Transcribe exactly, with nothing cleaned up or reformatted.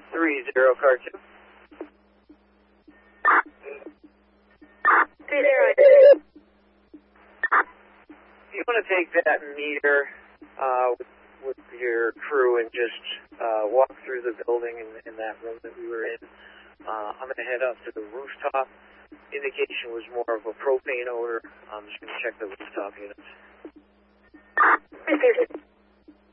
Three zero, car two. Three zero. You want to take that meter uh, with, with your crew and just uh, walk through the building in, in that room that we were in. Uh, I'm going to head up to the rooftop. Indication was more of a propane odor. I'm just going to check the rooftop units. Received.